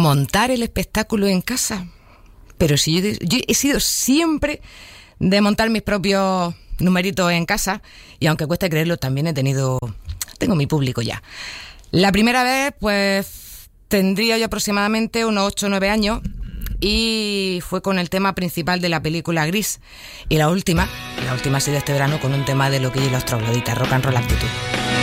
montar el espectáculo en casa. Pero si yo he sido siempre de montar mis propios numeritos en casa, y aunque cueste creerlo, también tengo mi público ya. La primera vez, pues, tendría yo aproximadamente unos 8 o 9 años, y fue con el tema principal de la película Gris. Y la última ha sido este verano con un tema de Loquillo y los Trogloditas, Rock and Roll Actitud.